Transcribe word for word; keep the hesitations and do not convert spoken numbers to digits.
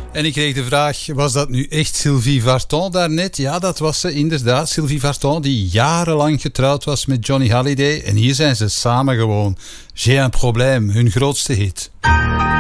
En ik kreeg de vraag, was dat nu echt Sylvie Vartan daarnet? Ja, dat was ze inderdaad. Sylvie Vartan, die jarenlang getrouwd was met Johnny Hallyday. En hier zijn ze samen gewoon. J'ai un problème, hun grootste hit.